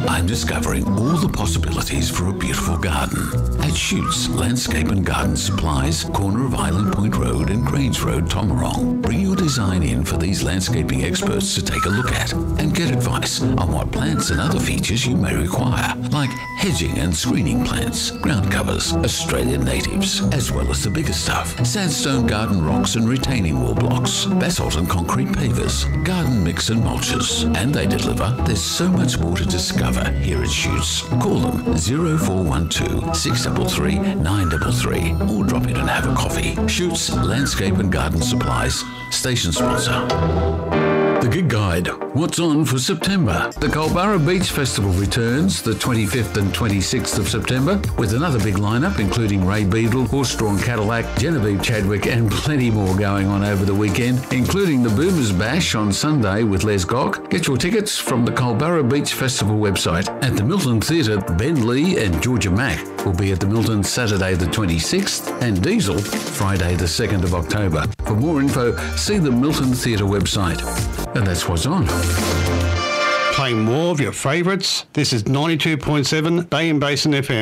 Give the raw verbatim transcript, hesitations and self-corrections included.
I'm discovering all the possibilities for a beautiful garden. At Shoots Landscape and Garden Supplies, corner of Island Point Road and Grange Road, Tomarong. Bring your design in for these landscaping experts to take a look at and get advice on what plants and other features you may require, like hedging and screening plants, ground covers, Australian natives, as well as the bigger stuff, sandstone garden rocks and retaining wall blocks, basalt and concrete pavers, garden mix and mulches. And they deliver. There's so much more to discover here at Shoots. Call them zero four one two, six three three, nine three three or drop in and have a coffee. Shoots Landscape and Garden Supplies, station sponsor. The Gig Guide. What's on for September? The Culburra Beach Festival returns the twenty-fifth and twenty-sixth of September with another big lineup including Ray Beadle, Horse-Drawn Cadillac, Genevieve Chadwick and plenty more going on over the weekend, including the Boomers Bash on Sunday with Les Gock. Get your tickets from the Culburra Beach Festival website. At the Milton Theatre, Ben Lee and Georgia Mack will be at the Milton Saturday the twenty-sixth and Diesel Friday the second of October. For more info, see the Milton Theatre website. And that's what's on. Playing more of your favourites. This is ninety-two point seven Bay and Basin F M.